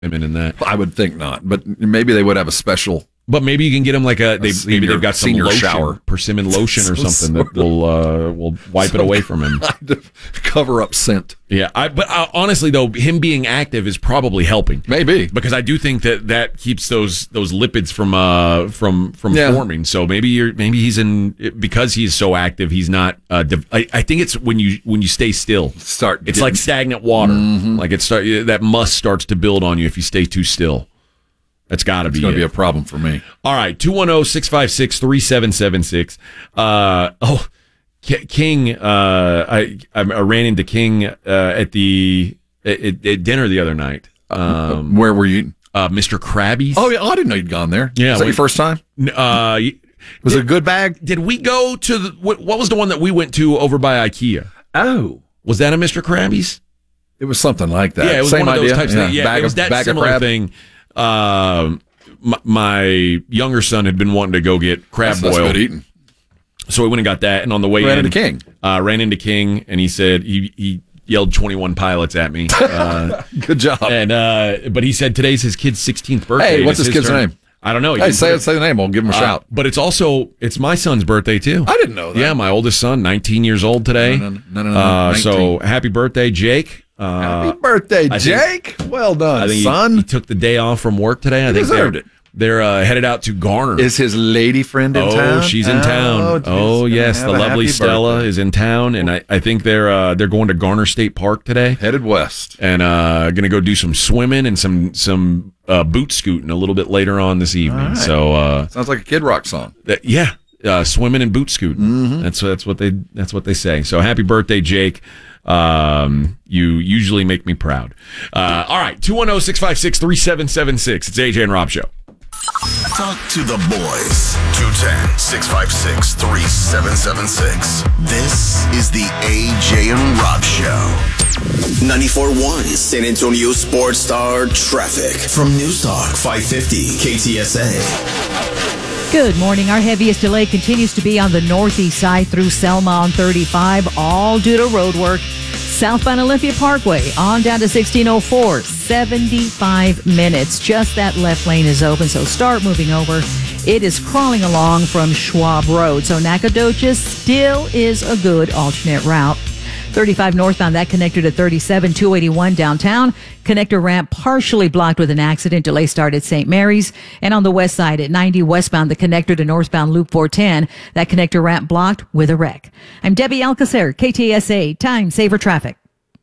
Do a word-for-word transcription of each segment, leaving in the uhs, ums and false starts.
in that. I would think not, but maybe they would have a special. But maybe you can get them like a, they, a senior, maybe they've got some lotion, shower. persimmon lotion or something that will uh, will wipe it away from him. Cover up scent. Yeah, I, but uh, honestly though, him being active is probably helping. Maybe because I do think that that keeps those those lipids from uh from from yeah. forming. So maybe you're maybe he's in because he's so active. He's not. Uh, div- I, I think it's when you when you stay still. Start. It's getting, like stagnant water. Mm-hmm. Like it start that must starts to build on you if you stay too still. That's got to be. It's going to be a problem for me. All right, two one zero, six five six, three seven seven six. Uh, oh, K- King, uh, I, I ran into King uh, at the at, at dinner the other night. Um, Where were you eating? Uh, Mister Krabby's. Oh, yeah, oh, I didn't know you'd gone there. Yeah, was that we, your first time? Uh, was did, it a good bag? Did we go to the? What, what was the one that we went to over by IKEA? Oh, was that a Mister Krabby's? It was something like that. Yeah, it was Same one of idea. those types. Yeah, of things. Yeah, bag it was of, that bag similar of crab. thing. Um. My, my younger son had been wanting to go get crab that's, boil. That's good eating. So we went and got that, and on the way ran in, into King. Uh, ran into King, and he said he, he yelled twenty-one pilots at me. Uh, good job. And uh, but he said today's his kid's sixteenth birthday. Hey, what's his, his kid's turn. name? I don't know. Hey, say say the name. I'll give him a uh, shout. But it's also it's my son's birthday too. I didn't know that. Yeah, my oldest son, nineteen years old today. No, no, no, no, no, uh, so happy birthday, Jake. Uh, happy birthday, I Jake. Think, well done, I think son. He, he took the day off from work today. I he think deserved they're, it. They're uh, headed out to Garner. Is his lady friend in oh, town? Oh, she's in town. Oh, oh yes, the lovely Stella birthday. is in town, and I, I think they're uh, they're going to Garner State Park today. Headed west, and uh, going to go do some swimming and some some uh, boot scooting a little bit later on this evening. Right. So uh, sounds like a Kid Rock song. That, yeah, uh, swimming and boot scooting. Mm-hmm. That's that's what they that's what they say. So happy birthday, Jake. Um, you usually make me proud. Uh, all right, two one zero, six five six, three seven seven six. It's A J and Rob Show. Talk to the boys. two one zero, six five six, three seven seven six. This is the A J and Rob Show. ninety-four point one San Antonio Sports Star Traffic from News Talk five fifty K T S A. Good morning. Our heaviest delay continues to be on the northeast side through Selma on thirty-five, all due to road work. Southbound Olympia Parkway on down to sixteen oh four, seventy-five minutes. Just that left lane is open, so start moving over. It is crawling along from Schwab Road, so Nacogdoches still is a good alternate route. thirty-five northbound, that connector to thirty-seven, two eighty-one downtown. Connector ramp partially blocked with an accident. Delay started at Saint Mary's. And on the west side at ninety westbound, the connector to northbound Loop four ten. That connector ramp blocked with a wreck. I'm Debbie Alcacer, K T S A, Time Saver Traffic.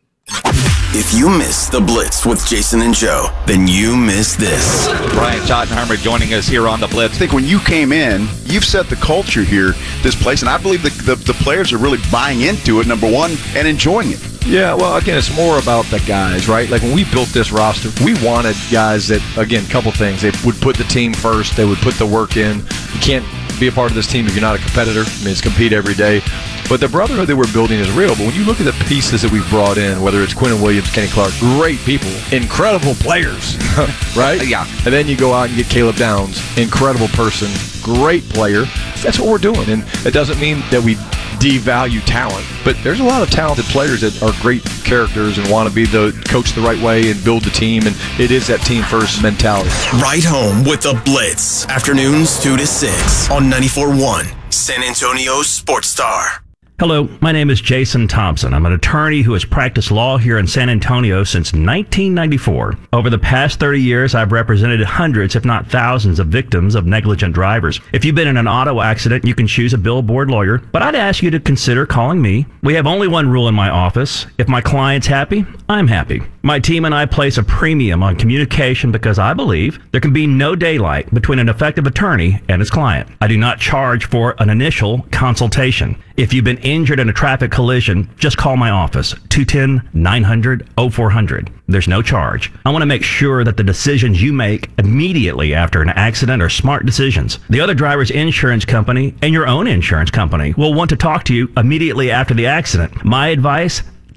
If you miss the Blitz with Jason and Joe, then you miss this. Brian Schottenheimer joining us here on the Blitz. I think when you came in, you've set the culture here, this place, and I believe the, the, the players are really buying into it, number one, and enjoying it. Yeah, well, again, it's more about the guys, right? Like when we built this roster, we wanted guys that, again, a couple things. They would put the team first. They would put the work in. You can't be a part of this team if you're not a competitor. I mean, it's compete every day. But the brotherhood that we're building is real. But when you look at the pieces that we've brought in, whether it's Quentin Williams, Kenny Clark, great people, incredible players, right? Yeah. And then you go out and get Caleb Downs, incredible person, great player. That's what we're doing. And it doesn't mean that we devalue talent, but there's a lot of talented players that are great characters and want to be the coach the right way and build the team, and it is that team first mentality. Right home with the Blitz. Afternoons two to six on ninety-four point one San Antonio Sports Star. Hello, my name is Jason Thompson. I'm an attorney who has practiced law here in San Antonio since nineteen ninety-four. Over the past thirty years, I've represented hundreds, if not thousands, of victims of negligent drivers. If you've been in an auto accident, you can choose a billboard lawyer, but I'd ask you to consider calling me. We have only one rule in my office. If my client's happy, I'm happy. My team and I place a premium on communication because I believe there can be no daylight between an effective attorney and his client. I do not charge for an initial consultation. If you've been injured in a traffic collision, just call my office, two one zero, nine hundred, oh four hundred. There's no charge. I want to make sure that the decisions you make immediately after an accident are smart decisions. The other driver's insurance company and your own insurance company will want to talk to you immediately after the accident. My advice,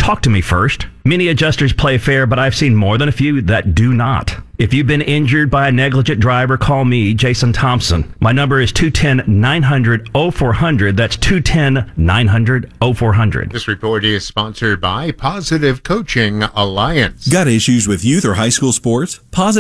talk to me first. Many adjusters play fair, but I've seen more than a few that do not. If you've been injured by a negligent driver, call me, Jason Thompson. My number is two one zero, nine hundred, oh four hundred. That's two one zero, nine hundred, oh four hundred. This report is sponsored by Positive Coaching Alliance. Got issues with youth or high school sports? Positive